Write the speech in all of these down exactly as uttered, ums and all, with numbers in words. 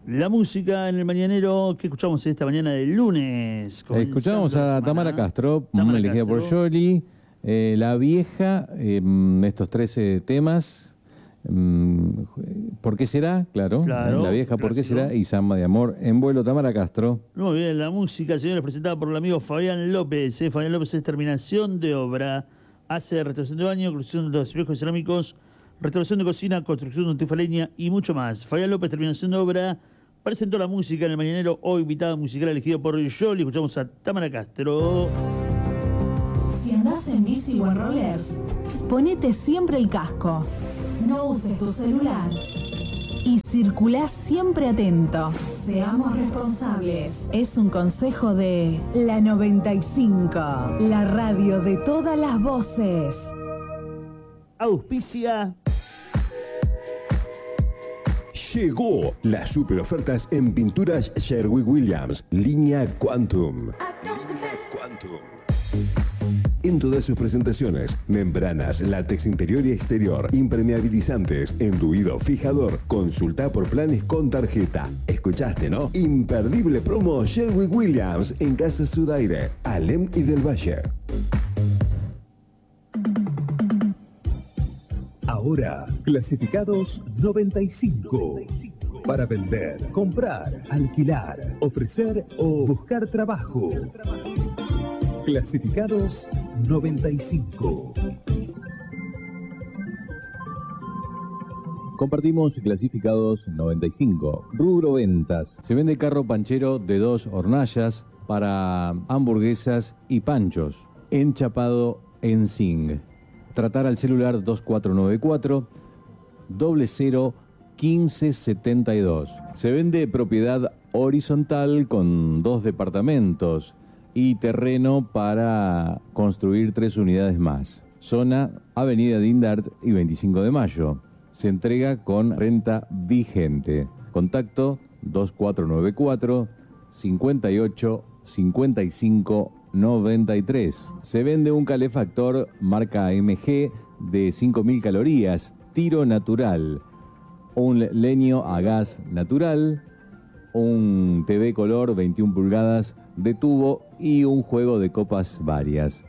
La música en el mañanero que escuchamos esta mañana del lunes. Escuchamos a Tamara Castro, Tamara elegida Castro. por Yoli, eh, La Vieja, eh, estos trece temas. Mm, ¿Por qué será? Claro, Claro, eh, La Vieja, ¿por qué clásico. será? Y Samba de Amor en vuelo, Tamara Castro. Muy bien, la música, señores, presentada por el amigo Fabián López. ¿eh? Fabián López es terminación de obra, hace restauración de baño, construcción de los espejos cerámicos, restauración de cocina, construcción de tufaleña y mucho más. Fabián López, terminación de obra, presentó la música en el mañanero, hoy invitada musical elegido por Yoli. Escuchamos a Tamara Castro. Si andás en bici o en rollers, ponete siempre el casco. No uses tu celular. Y circulá siempre atento. Seamos responsables. Es un consejo de La noventa y cinco, la radio de todas las voces. Auspicia. Llegó las super ofertas en pinturas Sherwin-Williams, línea Quantum. Quantum. En todas sus presentaciones, membranas, látex interior y exterior, impermeabilizantes, enduido, fijador. Consulta por planes con tarjeta. ¿Escuchaste, no? Imperdible promo Sherwin-Williams en Casa Sudaire, Alem y del Valle. Ahora, clasificados noventa y cinco. Para vender, comprar, alquilar, ofrecer o buscar trabajo. Clasificados noventa y cinco. Compartimos clasificados noventa y cinco. Rubro ventas. Se vende carro panchero de dos hornallas para hamburguesas y panchos. Enchapado en zinc. Tratar al celular dos cuatro nueve cuatro, cero cero, uno cinco siete dos. Se vende propiedad horizontal con dos departamentos y terreno para construir tres unidades más. Zona Avenida Dindart y veinticinco de mayo. Se entrega con renta vigente. Contacto dos cuatro nueve cuatro, cinco ocho, cinco cinco, noventa y tres. Se vende un calefactor marca M G de cinco mil calorías, tiro natural, un leño a gas natural, un T V color veintiuna pulgadas de tubo y un juego de copas varias.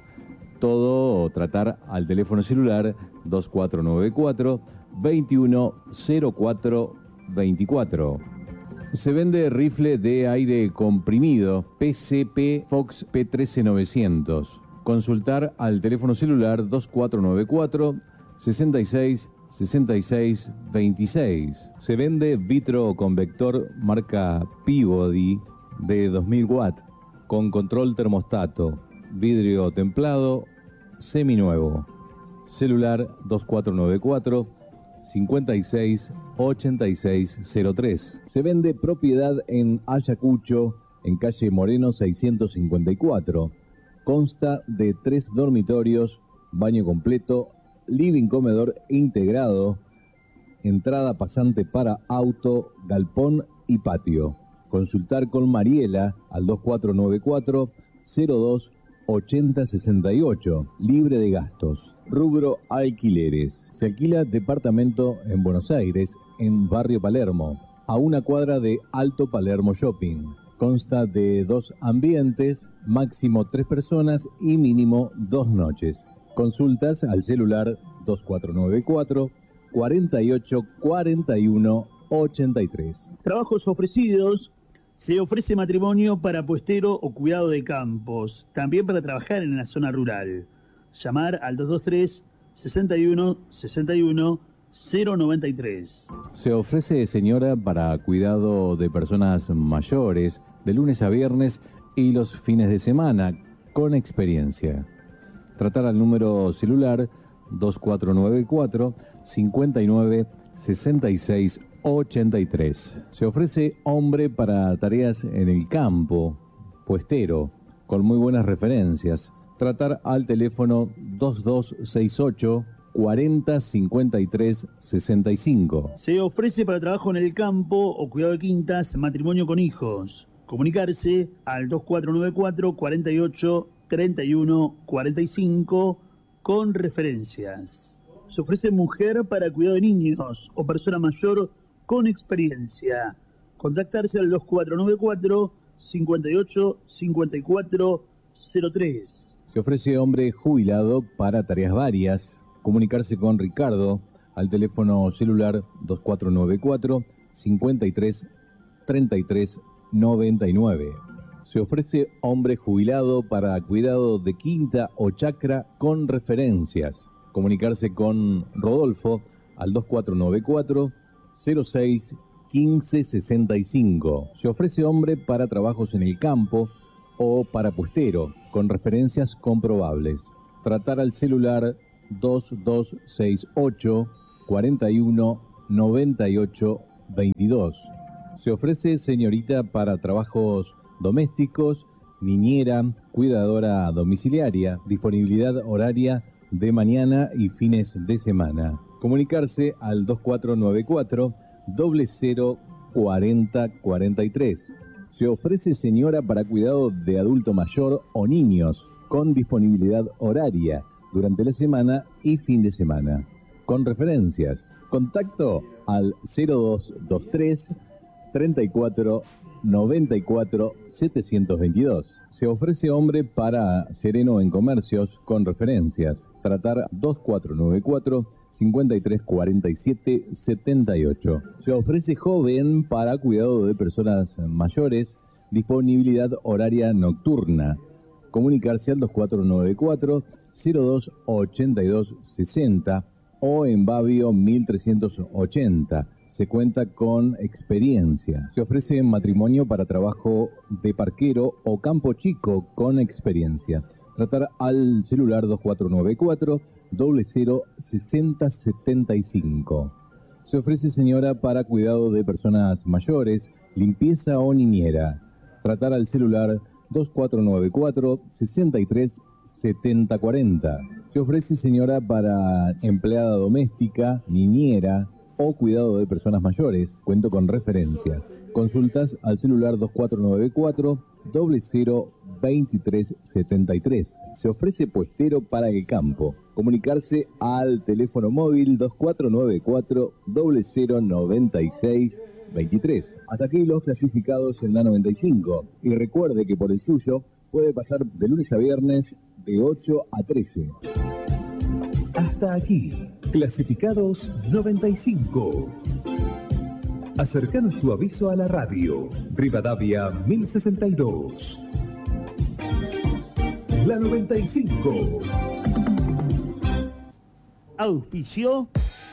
Todo tratar al teléfono celular dos cuatro nueve cuatro, veintiuno, cero cuatro, veinticuatro. Se vende rifle de aire comprimido P C P Fox P trece novecientos. Consultar al teléfono celular dos cuatro nueve cuatro, sesenta y seis, sesenta y seis, veintiséis. Se vende vitro convector marca Peabody de dos mil watts con control termostato, vidrio templado, seminuevo. Celular dos cuatro nueve cuatro, cincuenta y seis, ochenta y seis cero tres. Se vende propiedad en Ayacucho, en calle Moreno seiscientos cincuenta y cuatro. Consta de tres dormitorios, baño completo, living comedor integrado, entrada pasante para auto, galpón y patio. Consultar con Mariela al dos cuatro nueve cuatro, cero dos, ochenta sesenta y ocho, libre de gastos. Rubro alquileres. Se alquila departamento en Buenos Aires, en Barrio Palermo, a una cuadra de Alto Palermo Shopping. Consta de dos ambientes, máximo tres personas y mínimo dos noches. Consultas al celular dos cuatro nueve cuatro, cuarenta y ocho, cuarenta y uno, ochenta y tres. Trabajos ofrecidos. Se ofrece matrimonio para puestero o cuidado de campos, también para trabajar en la zona rural. Llamar al dos dos tres, sesenta y uno, sesenta y uno, cero noventa y tres. Se ofrece señora para cuidado de personas mayores de lunes a viernes y los fines de semana, con experiencia. Tratar al número celular dos cuatro nueve cuatro, cincuenta y nueve, sesenta y seis, ochenta y tres. Se ofrece hombre para tareas en el campo, puestero, con muy buenas referencias. Tratar al teléfono dos dos seis ocho, cuarenta, cincuenta y tres, sesenta y cinco. Se ofrece para trabajo en el campo o cuidado de quintas, matrimonio con hijos. Comunicarse al dos cuatro nueve cuatro, cuarenta y ocho, treinta y uno, cuarenta y cinco con referencias. Se ofrece mujer para cuidado de niños o persona mayor con experiencia. Contactarse al dos cuatro nueve cuatro, cinco ocho, cinco cuatro cero tres. Se ofrece hombre jubilado para tareas varias. Comunicarse con Ricardo al teléfono celular dos cuatro nueve cuatro, cinco tres, treinta y tres noventa y nueve. Se ofrece hombre jubilado para cuidado de quinta o chacra con referencias. Comunicarse con Rodolfo al dos cuatro nueve cuatro, cero seis, quince sesenta y cinco. Se ofrece hombre para trabajos en el campo o para puestero, con referencias comprobables. Tratar al celular dos dos seis ocho, cuarenta y uno, noventa y ocho, veintidós. Se ofrece señorita para trabajos domésticos, niñera, cuidadora domiciliaria, disponibilidad horaria de mañana y fines de semana. Comunicarse al dos cuatro nueve cuatro, cero cero, cuarenta, cuarenta y tres. Se ofrece señora para cuidado de adulto mayor o niños, con disponibilidad horaria durante la semana y fin de semana. Con referencias. Contacto al cero dos dos tres, treinta y cuatro, noventa y cuatro, setecientos veintidós. Se ofrece hombre para sereno en comercios con referencias. Tratar dos cuatro nueve cuatro, cinco tres, cuarenta y siete, setenta y ocho. Se ofrece joven para cuidado de personas mayores, disponibilidad horaria nocturna. Comunicarse al dos cuatro nueve cuatro, cero dos, ochenta y dos, sesenta o en Babio mil trescientos ochenta. Se cuenta con experiencia. Se ofrece matrimonio para trabajo de parquero o campo chico con experiencia. Tratar al celular dos cuatro nueve cuatro, cero cero, sesenta, setenta y cinco. Se ofrece señora para cuidado de personas mayores, limpieza o niñera. Tratar al celular dos cuatro nueve cuatro, sesenta y tres, setenta cuarenta. Se ofrece señora para empleada doméstica, niñera o cuidado de personas mayores. Cuento con referencias. Consultas al celular dos cuatro nueve cuatro, cero cero, veintitrés, setenta y tres. Se ofrece puestero para el campo. Comunicarse al teléfono móvil dos cuatro nueve cuatro, cero cero, noventa y seis, veintitrés. Hasta aquí los clasificados en la noventa y cinco. Y recuerde que por el suyo puede pasar de lunes a viernes de ocho a trece. Hasta aquí, clasificados noventa y cinco. Acercanos tu aviso a la radio. Rivadavia mil sesenta y dos. La noventa y cinco. Auspicio.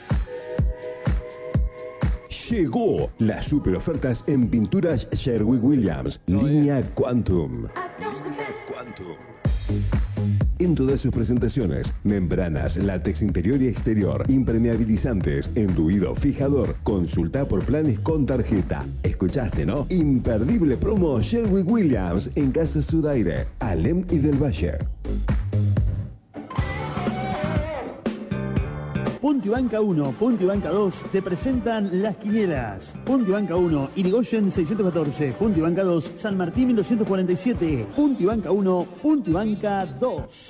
Llegó las super ofertas en pinturas Sherwin Williams, línea Quantum. Quantum. En todas sus presentaciones, membranas, látex interior y exterior, impermeabilizantes, enduido, fijador. Consulta por planes con tarjeta. ¿Escuchaste, no? Imperdible promo Sherwin Williams en Casa Sudaire, Alem y del Valle. Punto y Banca uno, Punto y Banca dos te presentan las quinielas. Punto y Banca uno, Irigoyen seiscientos catorce. Punto y Banca dos, San Martín mil doscientos cuarenta y siete. Punto y Banca uno, Punto y Banca dos.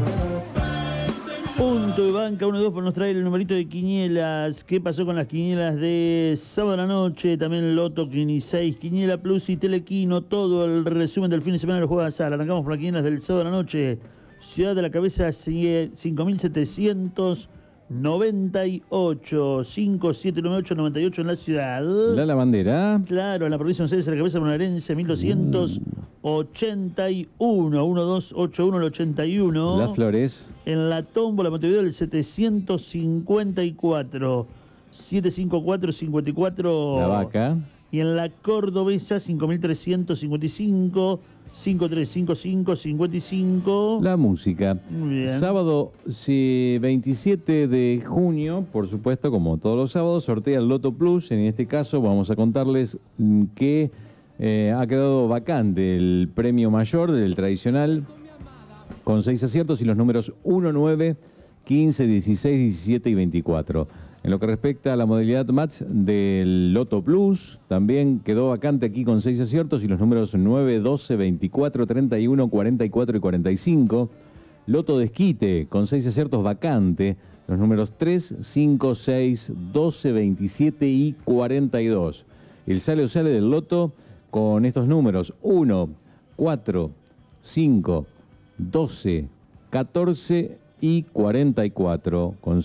Punto y Banca uno dos nos trae el numerito de quinielas. ¿Qué pasó con las quinielas de sábado a la noche? También Loto, Quini seis, Quiniela Plus y Telequino. Todo el resumen del fin de semana de los juegos de azar. Arrancamos por las quinielas del sábado a la noche. Ciudad de la Cabeza, cinco mil setecientos noventa y ocho, cinco siete nueve ocho noventa y ocho en la ciudad. La Lavandera. Claro, en la provincia de Buenos Aires, en la Cabeza bonaerense, mil doscientos ochenta y uno, uno dos ocho uno al ochenta y uno. Las Flores. En la Tómbola, Montevideo, el setecientos cincuenta y cuatro, setecientos cincuenta y cuatro, cincuenta y cuatro. La Vaca. Y en la Cordobesa, cinco mil trescientos cincuenta y cinco, cinco tres cinco cinco, cincuenta y cinco. La Música. Muy bien. Sábado sí, veintisiete de junio, por supuesto, como todos los sábados, sortea el Loto Plus. En este caso vamos a contarles que eh, ha quedado vacante el premio mayor del tradicional, con seis aciertos y los números uno, nueve, quince, dieciséis, diecisiete y veinticuatro. En lo que respecta a la modalidad match del Loto Plus, también quedó vacante aquí con seis aciertos y los números nueve, doce, veinticuatro, treinta y uno, cuarenta y cuatro y cuarenta y cinco. Loto Desquite con seis aciertos vacante, los números tres, cinco, seis, doce, veintisiete y cuarenta y dos. El sale o sale del loto con estos números: uno, cuatro, cinco, doce, catorce y cuarenta y cuatro. Con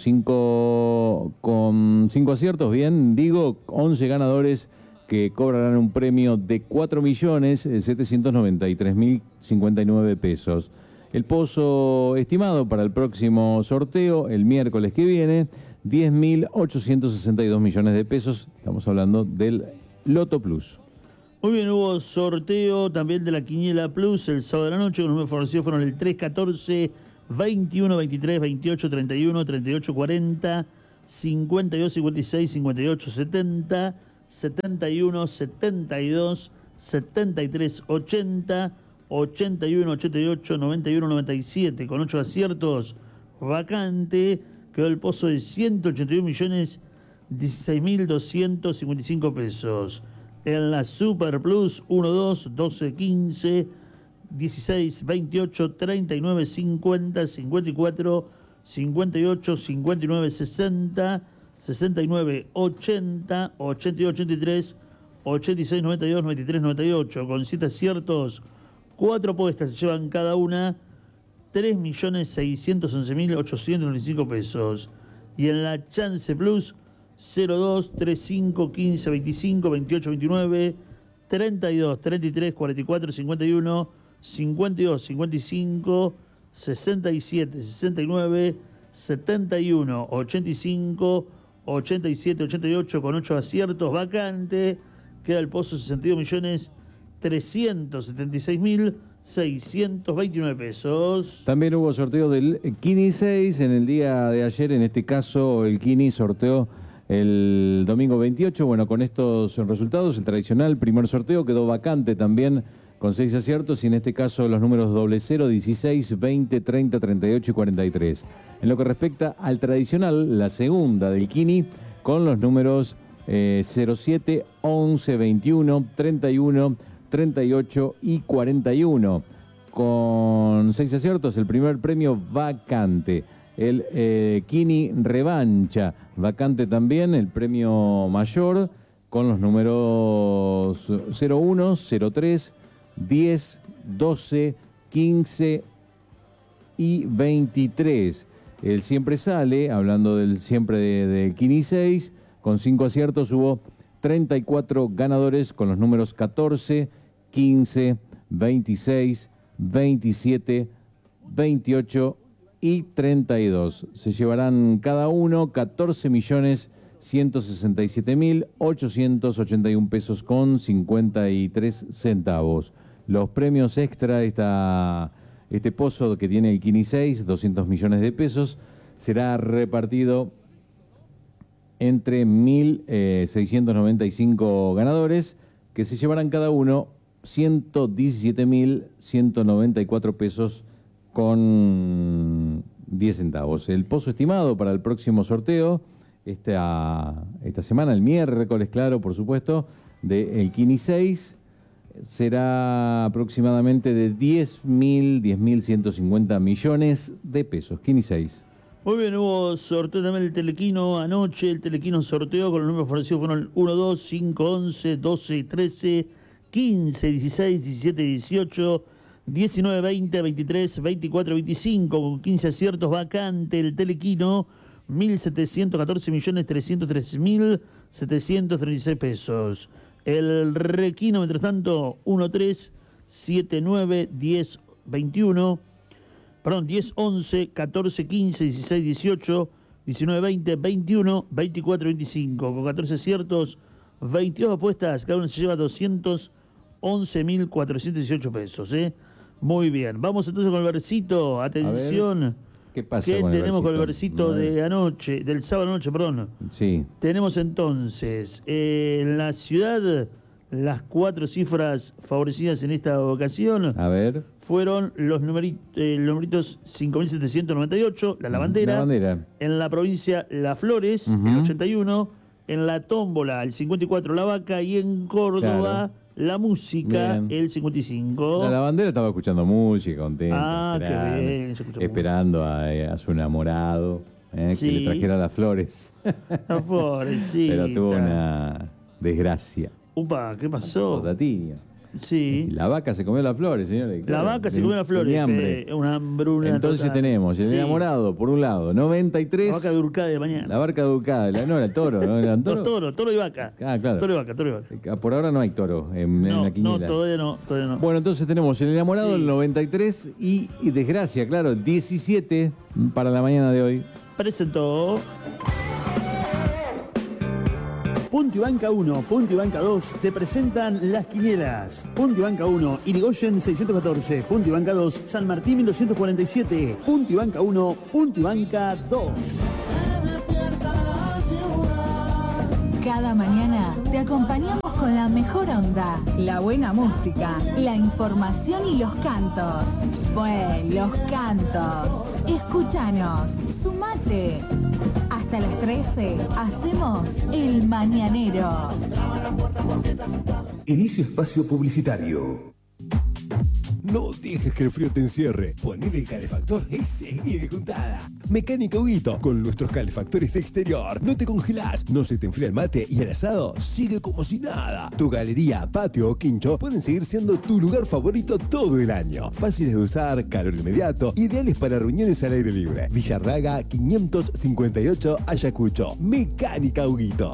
cinco, con cinco aciertos, bien, digo, once ganadores que cobrarán un premio de cuatro millones setecientos noventa y tres mil cincuenta y nueve pesos. El pozo estimado para el próximo sorteo, el miércoles que viene, diez mil ochocientos sesenta y dos millones de pesos. Estamos hablando del Loto Plus. Muy bien, hubo sorteo también de la Quiniela Plus el sábado de la noche. Los números favorecidos fueron el tres, catorce, veintiuno, veintitrés, veintiocho, treinta y uno, treinta y ocho, cuarenta, cincuenta y dos, cincuenta y seis, cincuenta y ocho, setenta, setenta y uno, setenta y dos, setenta y tres, ochenta, ochenta y uno, ochenta y ocho, noventa y uno, noventa y siete. Con ocho aciertos, vacante. Quedó el pozo de ciento ochenta y un millones dieciséis mil doscientos cincuenta y cinco pesos. En la Super Plus, uno, dos, doce, quince, dieciséis, veintiocho, treinta y nueve, cincuenta, cincuenta y cuatro, cincuenta y ocho, cincuenta y nueve, sesenta, sesenta y nueve, ochenta, ochenta y ocho, ochenta y tres, ochenta y seis, noventa y dos, noventa y tres, noventa y ocho. Con siete aciertos, cuatro apuestas se llevan cada una tres millones seiscientos once mil ochocientos noventa y cinco pesos. Y en la Chance Plus, cero, dos, treinta y cinco, quince, veinticinco, veintiocho, veintinueve, treinta y dos, treinta y tres, cuarenta y cuatro, cincuenta y uno, cincuenta y dos, cincuenta y cinco, sesenta y siete, sesenta y nueve, setenta y uno, ochenta y cinco, ochenta y siete, ochenta y ocho. Con ocho aciertos, vacante. Queda el pozo sesenta y dos millones trescientos setenta y seis mil seiscientos veintinueve pesos. También hubo sorteo del Kini seis en el día de ayer. En este caso, el Kini sorteó el domingo veintiocho. Bueno, con estos resultados, el tradicional primer sorteo quedó vacante también con seis aciertos, y en este caso los números doble cero, dieciséis, veinte, treinta, treinta y ocho y cuarenta y tres. En lo que respecta al tradicional, la segunda del Kini, con los números eh, cero siete, once, veintiuno, treinta y uno, treinta y ocho y cuarenta y uno. Con seis aciertos, el primer premio vacante. El eh, Kini Revancha, vacante también, el premio mayor, con los números cero uno, cero tres, diez, doce, quince y veintitrés. El siempre sale, hablando del siempre de, de Kini seis, con cinco aciertos hubo treinta y cuatro ganadores con los números catorce, quince, veintiséis, veintisiete, veintiocho y treinta y dos. Se llevarán cada uno catorce millones ciento sesenta y siete mil ochocientos ochenta y un pesos con cincuenta y tres centavos. Los premios extra, esta, este pozo que tiene el Kini seis, doscientos millones de pesos, será repartido entre mil seiscientos noventa y cinco ganadores, que se llevarán cada uno ciento diecisiete mil ciento noventa y cuatro pesos con diez centavos. El pozo estimado para el próximo sorteo, esta, esta semana, el miércoles, claro, por supuesto, del Kini seis, será aproximadamente de diez mil ciento cincuenta millones de pesos. Kini seis. Muy bien, hubo sorteo también del Telequino anoche. El Telequino sorteó con los números favorecidos fueron el uno, dos, cinco, once, doce, trece, quince, dieciséis, diecisiete, dieciocho, diecinueve, veinte, veintitrés, veinticuatro, veinticinco. Con quince aciertos, vacante el Telequino, mil setecientos catorce millones trescientos trece mil setecientos treinta y seis pesos. El Requino, mientras tanto, uno, tres, siete, nueve, diez, veintiuno, perdón, diez, once, catorce, quince, dieciséis, dieciocho, diecinueve, veinte, veintiuno, veinticuatro, veinticinco. Con catorce aciertos, veintidós apuestas, cada uno se lleva doscientos once mil cuatrocientos dieciocho pesos. ¿eh? Muy bien, vamos entonces con el versito, atención. ¿Qué pasa ¿Qué con el tenemos versito? con el versito de anoche, del sábado anoche, perdón? Sí. Tenemos entonces, eh, en la ciudad, las cuatro cifras favorecidas en esta ocasión A ver. fueron los numeritos, eh, los numeritos cinco mil setecientos noventa y ocho, la lavandera. La bandera. En la provincia, Las Flores, Uh-huh. el ochenta y uno. En la tómbola, el cincuenta y cuatro, la vaca. Y en Córdoba, Claro. la música, Bien. el cincuenta y cinco. La lavandera estaba escuchando música, contenta, Ah, qué esperando, bien, se escucha esperando a, eh, a su enamorado, eh, Sí. que le trajera las flores. La Florecita. Pero tuvo una desgracia. Upa, ¿qué pasó? Tatiño. Sí. La vaca se comió las flores, señores. La claro, vaca se ten- comió las flores. tenía hambre. eh, una hambruna. Entonces total. tenemos el Sí. enamorado, por un lado, noventa y tres. La vaca durcada de mañana. La vaca educada, la, no era el toro, ¿no? ¿Era un Toro, toro? toro, toro y vaca. Ah, claro. Toro y vaca, toro y vaca. Por ahora no hay toro en, en No, la no, quiniela. todavía no, todavía no. Bueno, entonces tenemos el enamorado, Sí. el noventa y tres y, y desgracia, claro, diecisiete para la mañana de hoy. Presentó. Punto y Banca uno, Punto y Banca dos te presentan las quinielas. Punto y Banca uno, Irigoyen seiscientos catorce. Punto y Banca dos, San Martín mil doscientos cuarenta y siete. Punto y Banca uno, Punto y Banca dos. Cada mañana te acompañamos con la mejor onda, la buena música, la información y los cantos. Pues los cantos. Escúchanos, sumate. Hasta las trece hacemos El Mañanero. Inicio espacio publicitario. No dejes que el frío te encierre. Poner el calefactor y seguir de juntada. Mecánica Huguito. Con nuestros calefactores de exterior. No te congelás, no se te enfría el mate y el asado sigue como si nada. Tu galería, patio o quincho pueden seguir siendo tu lugar favorito todo el año. Fáciles de usar, calor inmediato, ideales para reuniones al aire libre. Villarraga quinientos cincuenta y ocho Ayacucho. Mecánica Huguito.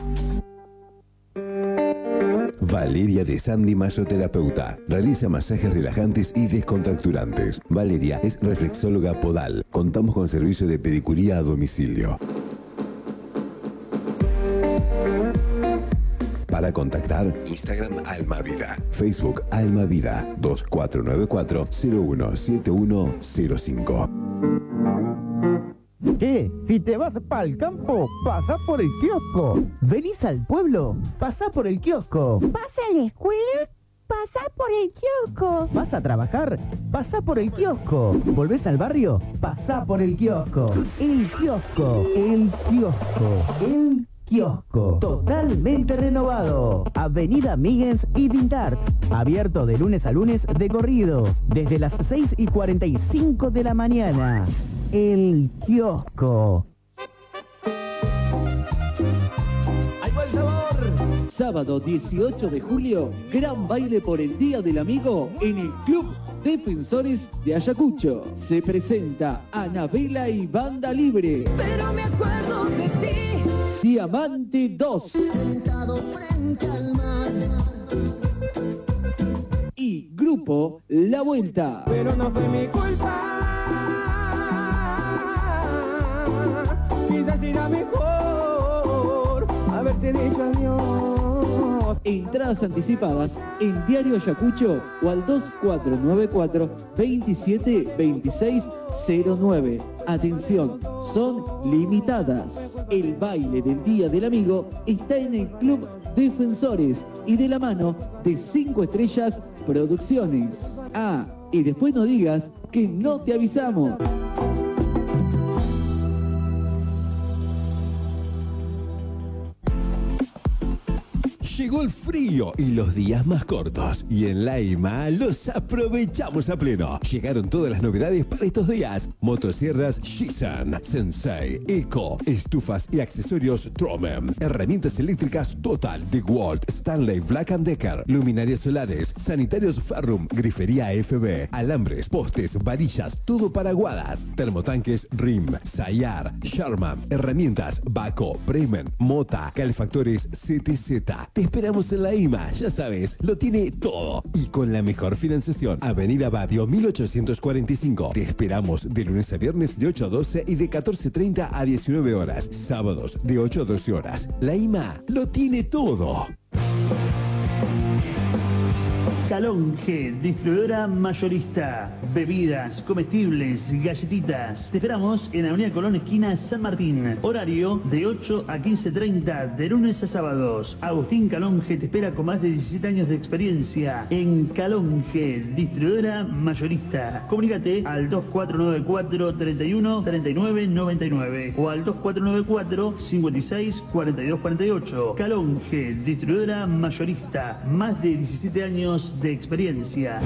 Valeria de Sandy Masoterapeuta. Realiza masajes relajantes y descontracturantes. Valeria es reflexóloga podal. Contamos con servicio de pedicuría a domicilio. Para contactar, Instagram Almavida, Facebook Almavida, dos cuatro nueve cuatro cero uno siete uno cero cinco. ¿Qué? Si te vas pa'l campo, pasa por el kiosco. ¿Venís al pueblo? Pasá por el kiosco. ¿Vas a la escuela? Pasá por el kiosco. ¿Vas a trabajar? Pasá por el kiosco. ¿Volvés al barrio? Pasá por el kiosco. El kiosco. El kiosco. El kiosco. Totalmente renovado. Avenida Míguez y Dintart. Abierto de lunes a lunes de corrido. Desde las seis y cuarenta y cinco de la mañana. El kiosco. ¡Ahí va el sabor! Sábado dieciocho de julio, gran baile por el Día del Amigo en el Club Defensores de Ayacucho. Se presenta Anabela y Banda Libre. Pero me acuerdo de ti. Diamante dos. Sentado frente al mar. Y Grupo La Vuelta. Pero no fue mi culpa. Quizás era mejor haberte dicho adiós. Entradas anticipadas en Diario Ayacucho o al dos cuatro nueve cuatro, veintisiete veintiséis cero nueve. Atención, son limitadas. El baile del Día del Amigo está en el Club Defensores y de la mano de cinco Estrellas Producciones. Ah, y después no digas que no te avisamos. Llegó el frío y los días más cortos. Y en Laima los aprovechamos a pleno. Llegaron todas las novedades para estos días. Motosierras Shisan, Sensei, Eco, estufas y accesorios Tromen. Herramientas eléctricas Total, DeWalt, Stanley, Black and Decker. Luminarias solares, sanitarios Ferrum, grifería F B, alambres, postes, varillas, todo para aguadas. Termotanques Rim, Sayar, Sharman. Herramientas Baco, Bremen, Mota, calefactores C T Z. Te esperamos en la I M A, ya sabes, lo tiene todo. Y con la mejor financiación. Avenida Badio mil ochocientos cuarenta y cinco. Te esperamos de lunes a viernes de ocho a doce y de catorce treinta a diecinueve horas. Sábados de ocho a doce horas. La I M A lo tiene todo. Calonge, distribuidora mayorista, bebidas, comestibles, galletitas. Te esperamos en Avenida Colón, esquina San Martín. Horario de ocho a quince treinta, de lunes a sábados. Agustín Calonge te espera con más de diecisiete años de experiencia en Calonge, distribuidora mayorista. Comunícate al dos cuatro nueve cuatro, treinta y uno, treinta y nueve, noventa y nueve o al dos cuatro nueve cuatro, cincuenta y seis, cuarenta y dos cuarenta y ocho. Calonge, distribuidora mayorista. Más de diecisiete años de experiencia.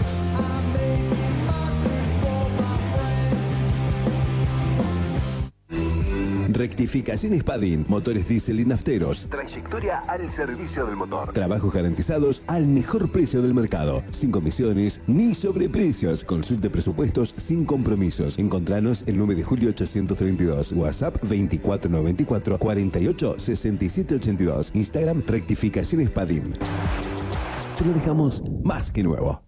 Rectificaciones Padin, motores diésel y nafteros. Trayectoria al servicio del motor. Trabajos garantizados al mejor precio del mercado. Sin comisiones ni sobreprecios. Consulte presupuestos sin compromisos. Encontranos el nueve de julio ochocientos treinta y dos. WhatsApp veinticuatro noventa y cuatro cuarenta y ocho sesenta y siete ochenta y dos. Instagram Rectificaciones Padin. Te lo dejamos más que nuevo.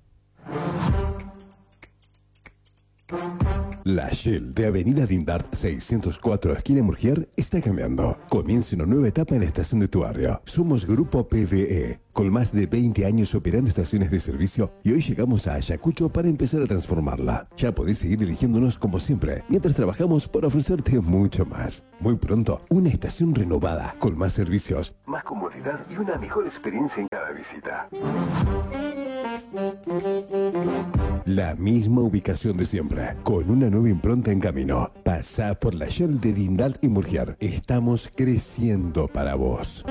La Shell de Avenida Dindart seiscientos cuatro, esquina Murgier, está cambiando. Comienza una nueva etapa en la estación de tu barrio. Somos Grupo P V E, con más de veinte años operando estaciones de servicio, y hoy llegamos a Ayacucho para empezar a transformarla. Ya podés seguir eligiéndonos como siempre, mientras trabajamos por ofrecerte mucho más. Muy pronto, una estación renovada, con más servicios, más comodidad y una mejor experiencia en cada visita. La misma ubicación de siempre, con una nueva impronta en camino. Pasá por la Shell de Dindart y Murgier. Estamos creciendo para vos.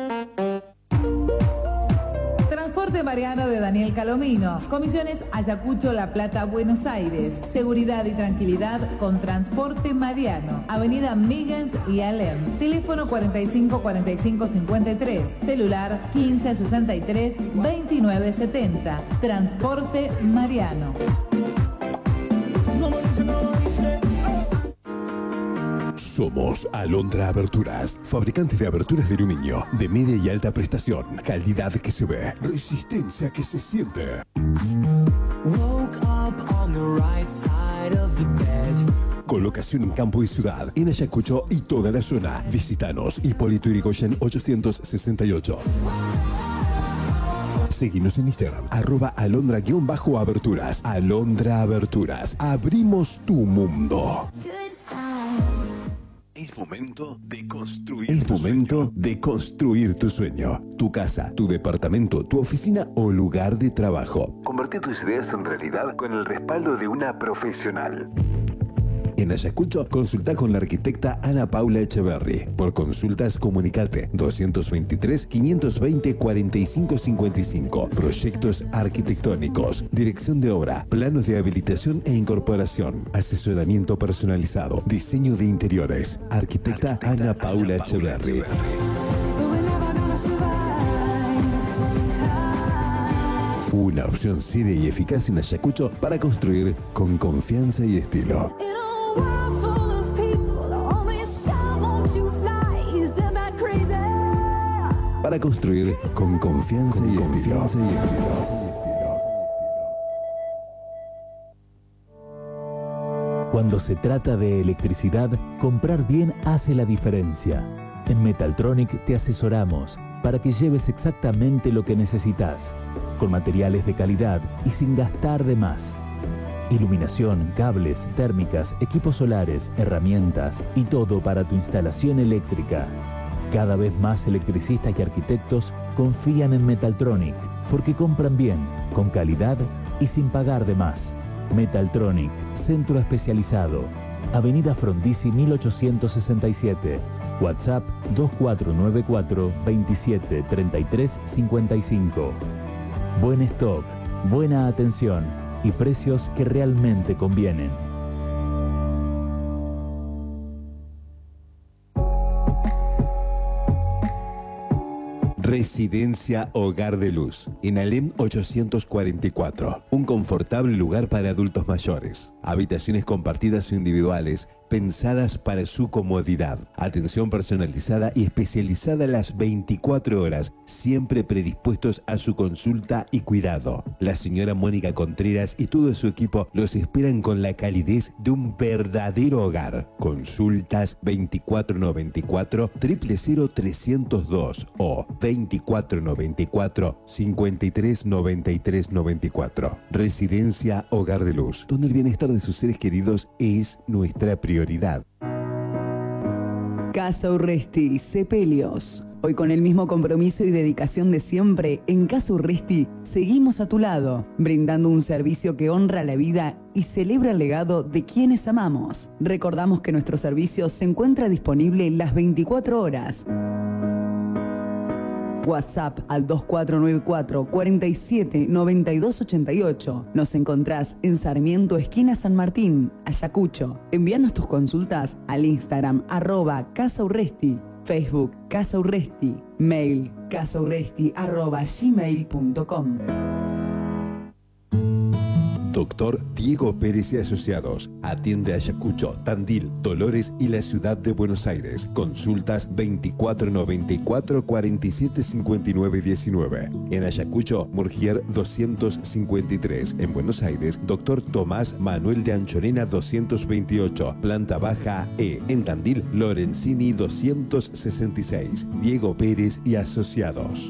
Transporte Mariano de Daniel Calomino. Comisiones Ayacucho, La Plata, Buenos Aires. Seguridad y tranquilidad con Transporte Mariano. Avenida Miggins y Alem. Teléfono cuarenta y cinco cuarenta y cinco cincuenta y tres. Celular quince sesenta y tres veintinueve setenta. Transporte Mariano. Somos Alondra Aberturas, fabricantes de aberturas de aluminio, de media y alta prestación, calidad que se ve, resistencia que se siente. Colocación en campo y ciudad, en Ayacucho y toda la zona. Visítanos, Hipólito Yrigoyen ochocientos sesenta y ocho. Seguinos en Instagram, arroba alondra-aberturas. Alondra Aberturas, abrimos tu mundo. Es momento de construir. Es momento sueño. de construir tu sueño. Tu casa, tu departamento, tu oficina o lugar de trabajo. Convertir tus ideas en realidad con el respaldo de una profesional. En Ayacucho, consulta con la arquitecta Ana Paula Echeverry. Por consultas, comunicate doscientos veintitrés, quinientos veinte, cuarenta y cinco cincuenta y cinco. Proyectos arquitectónicos, dirección de obra, planos de habilitación e incorporación, asesoramiento personalizado, diseño de interiores. Arquitecta, arquitecta Ana, Ana Paula Echeverry. Una opción seria y eficaz en Ayacucho para construir con confianza y estilo. Para construir con confianza y estilo. Cuando se trata de electricidad, comprar bien hace la diferencia. En Metaltronic te asesoramos para que lleves exactamente lo que necesitas, con materiales de calidad y sin gastar de más. Iluminación, cables, térmicas, equipos solares, herramientas y todo para tu instalación eléctrica. Cada vez más electricistas y arquitectos confían en Metaltronic porque compran bien, con calidad y sin pagar de más. Metaltronic, centro especializado. Avenida Frondizi mil ochocientos sesenta y siete. WhatsApp dos cuatro nueve cuatro, veintisiete, treinta y tres, cincuenta y cinco. Buen stock, buena atención y precios que realmente convienen. Residencia Hogar de Luz, en Alem ochocientos cuarenta y cuatro. Un confortable lugar para adultos mayores. Habitaciones compartidas o individuales, pensadas para su comodidad. Atención personalizada y especializada las veinticuatro horas, siempre predispuestos a su consulta y cuidado. La señora Mónica Contreras y todo su equipo los esperan con la calidez de un verdadero hogar. Consultas veinticuatro noventa y cuatro, cero cero cero trescientos dos o veinticuatro noventa y cuatro, cincuenta y tres noventa y tres noventa y cuatro. Residencia Hogar de Luz, donde el bienestar de sus seres queridos es nuestra prioridad. Casa Urresti, Sepelios. Hoy con el mismo compromiso y dedicación de siempre, en Casa Urresti seguimos a tu lado, brindando un servicio que honra la vida y celebra el legado de quienes amamos. Recordamos que nuestro servicio se encuentra disponible las veinticuatro horas. WhatsApp al dos cuatro nueve cuatro, cuatro siete, nueve dos ocho ocho. Nos encontrás en Sarmiento, esquina San Martín, Ayacucho. Envíanos tus consultas al Instagram, arroba Casa Urresti, Facebook Casa Urresti, mail casaurresti arroba gmail punto com. Doctor Diego Pérez y Asociados. Atiende a Ayacucho, Tandil, Dolores y la ciudad de Buenos Aires. Consultas veinticuatro noventa y cuatro, cuarenta y siete cincuenta y nueve diecinueve. En Ayacucho, Murgier doscientos cincuenta y tres. En Buenos Aires, Doctor Tomás Manuel de Anchorena doscientos veintiocho. Planta baja E. En Tandil, Lorenzini doscientos sesenta y seis. Diego Pérez y Asociados.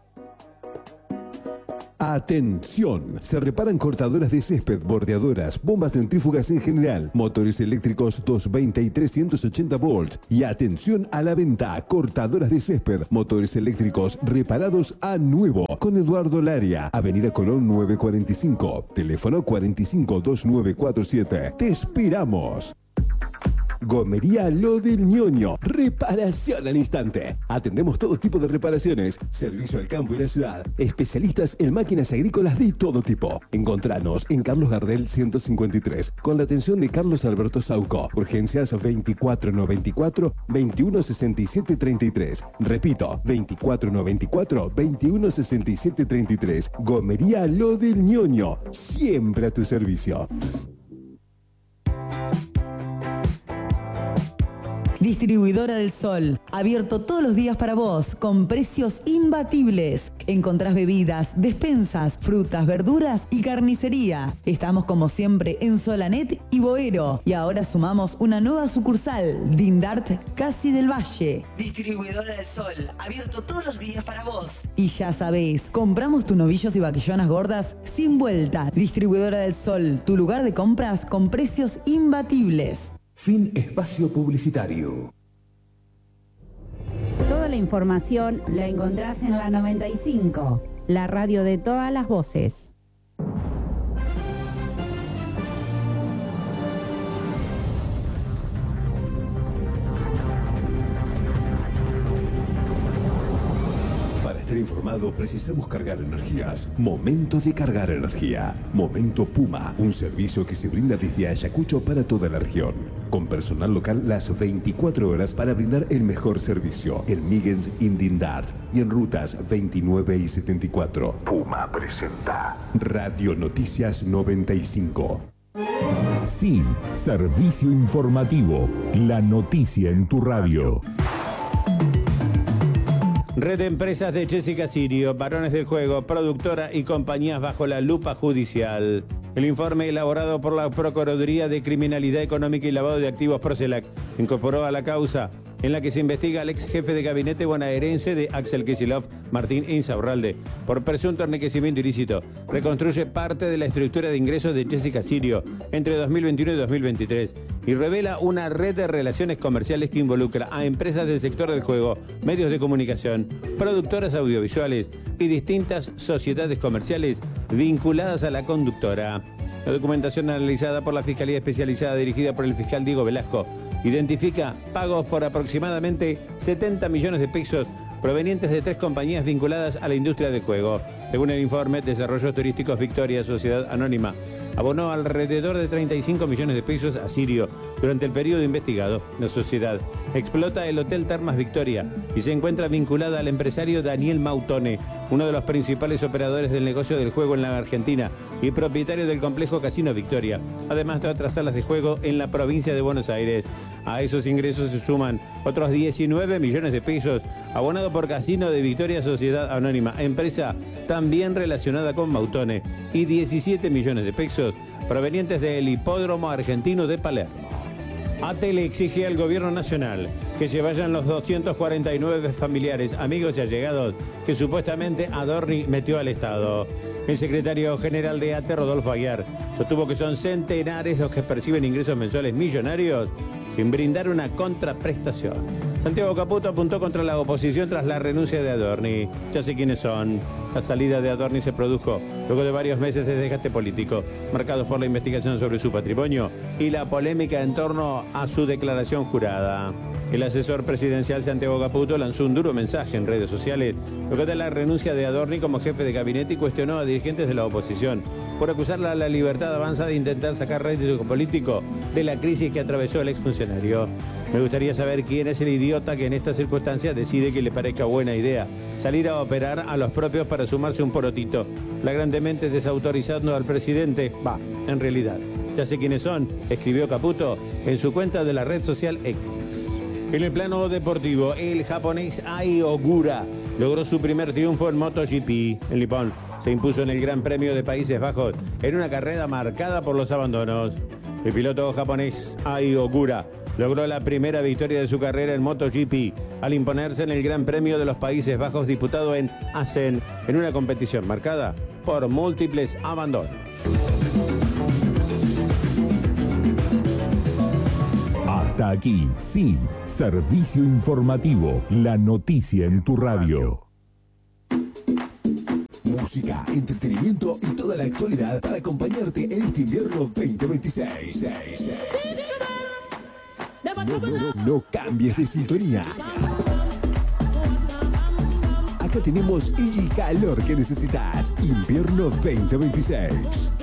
Atención, se reparan cortadoras de césped, bordeadoras, bombas centrífugas en general, motores eléctricos doscientos veinte y trescientos ochenta volts. Y atención a la venta, cortadoras de césped, motores eléctricos reparados a nuevo. Con Eduardo Laria, Avenida Colón nueve cuarenta y cinco, teléfono cuatro cinco dos nueve cuatro siete. Te esperamos. Gomería Lo del Ñoño, reparación al instante. Atendemos todo tipo de reparaciones, servicio al campo y la ciudad, especialistas en máquinas agrícolas de todo tipo. Encontranos en Carlos Gardel ciento cincuenta y tres, con la atención de Carlos Alberto Sauco. Urgencias veinticuatro noventa y cuatro, veintiuno sesenta y siete treinta y tres. Repito, veinticuatro noventa y cuatro, veintiuno sesenta y siete treinta y tres. Gomería Lo del Ñoño, siempre a tu servicio. Distribuidora del Sol, abierto todos los días para vos, con precios imbatibles. Encontrás bebidas, despensas, frutas, verduras y carnicería. Estamos como siempre en Solanet y Boero. Y ahora sumamos una nueva sucursal, Dindart Casi del Valle. Distribuidora del Sol, abierto todos los días para vos. Y ya sabés, compramos tus novillos y vaquillonas gordas sin vuelta. Distribuidora del Sol, tu lugar de compras con precios imbatibles. Fin espacio publicitario. Toda la información la encontrás en la noventa y cinco, la radio de todas las voces. Estar informado, precisamos cargar energías. Momento de cargar energía. Momento Puma, un servicio que se brinda desde Ayacucho para toda la región. Con personal local las veinticuatro horas para brindar el mejor servicio. En Migens, Indindart y en rutas veintinueve y setenta y cuatro. Puma presenta Radio Noticias noventa y cinco. Sí, servicio informativo. La noticia en tu radio. Red de empresas de Jessica Sirio, Varones del Juego, productora y compañías bajo la lupa judicial. El informe elaborado por la Procuraduría de Criminalidad Económica y Lavado de Activos Procelac incorporó a la causa en la que se investiga al ex jefe de gabinete bonaerense de Axel Kicillof, Martín Insaurralde, por presunto enriquecimiento ilícito. Reconstruye parte de la estructura de ingresos de Jessica Sirio entre dos mil veintiuno y dos mil veintitrés y revela una red de relaciones comerciales que involucra a empresas del sector del juego, medios de comunicación, productoras audiovisuales y distintas sociedades comerciales vinculadas a la conductora. La documentación analizada por la Fiscalía Especializada dirigida por el fiscal Diego Velasco identifica pagos por aproximadamente setenta millones de pesos provenientes de tres compañías vinculadas a la industria del juego. Según el informe, Desarrollos Turísticos Victoria, Sociedad Anónima, abonó alrededor de treinta y cinco millones de pesos a Sirio durante el periodo investigado. La sociedad explota el Hotel Termas Victoria y se encuentra vinculada al empresario Daniel Mautone, uno de los principales operadores del negocio del juego en la Argentina y propietario del complejo Casino Victoria, además de otras salas de juego en la provincia de Buenos Aires. A esos ingresos se suman otros diecinueve millones de pesos abonado por Casino de Victoria Sociedad Anónima, empresa también relacionada con Mautone, y diecisiete millones de pesos provenientes del Hipódromo Argentino de Palermo. A T E le exige al gobierno nacional que se vayan los doscientos cuarenta y nueve familiares, amigos y allegados que supuestamente Adorni metió al Estado. El secretario general de A T E, Rodolfo Aguiar, sostuvo que son centenares los que perciben ingresos mensuales millonarios sin brindar una contraprestación. Santiago Caputo apuntó contra la oposición tras la renuncia de Adorni. Ya sé quiénes son. La salida de Adorni se produjo luego de varios meses de desgaste político, marcados por la investigación sobre su patrimonio y la polémica en torno a su declaración jurada. El asesor presidencial Santiago Caputo lanzó un duro mensaje en redes sociales luego de la renuncia de Adorni como jefe de gabinete y cuestionó a dirigentes de la oposición por acusarla a la Libertad Avanza de intentar sacar rédito político de la crisis que atravesó el exfuncionario. Me gustaría saber quién es el idiota que en estas circunstancias decide que le parezca buena idea salir a operar a los propios para sumarse un porotito, flagrantemente desautorizando al presidente. Va, en realidad, ya sé quiénes son, escribió Caputo en su cuenta de la red social X. En el plano deportivo, el japonés Ai Ogura logró su primer triunfo en MotoGP en Nippon. Se impuso en el Gran Premio de Países Bajos en una carrera marcada por los abandonos. El piloto japonés Ai Ogura logró la primera victoria de su carrera en MotoGP al imponerse en el Gran Premio de los Países Bajos disputado en Assen en una competición marcada por múltiples abandonos. Hasta aquí, sí, servicio informativo, la noticia en tu radio. Música, entretenimiento y toda la actualidad para acompañarte en este invierno veinte veintiséis. No, no, no, no cambies de sintonía. Acá tenemos el calor que necesitas. Invierno veinte veintiséis.